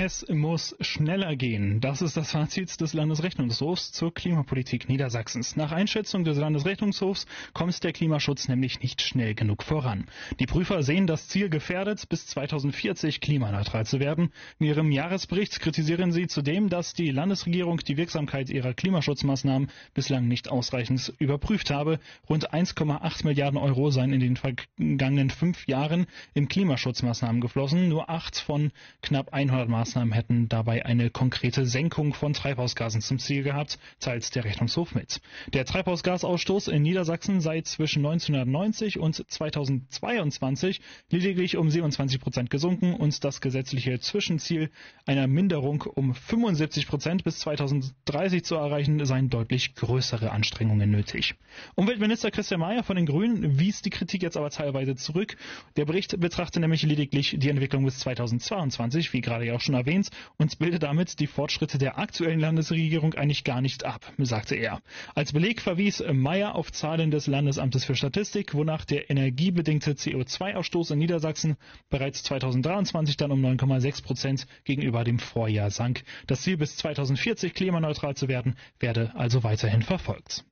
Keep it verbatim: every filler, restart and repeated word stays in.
Es muss schneller gehen. Das ist das Fazit des Landesrechnungshofs zur Klimapolitik Niedersachsens. Nach Einschätzung des Landesrechnungshofs kommt der Klimaschutz nämlich nicht schnell genug voran. Die Prüfer sehen das Ziel gefährdet, bis zweitausendvierzig klimaneutral zu werden. In ihrem Jahresbericht kritisieren sie zudem, dass die Landesregierung die Wirksamkeit ihrer Klimaschutzmaßnahmen bislang nicht ausreichend überprüft habe. Rund eins Komma acht Milliarden Euro seien in den vergangenen fünf Jahren in Klimaschutzmaßnahmen geflossen. Nur acht von knapp hundert Maßnahmen hätten dabei eine konkrete Senkung von Treibhausgasen zum Ziel gehabt, teilt der Rechnungshof mit. Der Treibhausgasausstoß in Niedersachsen sei zwischen neunzehnhundertneunzig und zweitausendzweiundzwanzig lediglich um siebenundzwanzig Prozent gesunken und das gesetzliche Zwischenziel einer Minderung um fünfundsiebzig Prozent bis zweitausenddreißig zu erreichen, seien deutlich größere Anstrengungen nötig. Umweltminister Christian Mayer von den Grünen wies die Kritik jetzt aber teilweise zurück. Der Bericht betrachte nämlich lediglich die Entwicklung bis zweitausendzweiundzwanzig, wie gerade ja auch schon erwähnt, und bildet damit die Fortschritte der aktuellen Landesregierung eigentlich gar nicht ab, sagte er. Als Beleg verwies Mayer auf Zahlen des Landesamtes für Statistik, wonach der energiebedingte C O zwei Ausstoß in Niedersachsen bereits zweitausenddreiundzwanzig dann um neun Komma sechs Prozent gegenüber dem Vorjahr sank. Das Ziel bis zweitausendvierzig klimaneutral zu werden, werde also weiterhin verfolgt.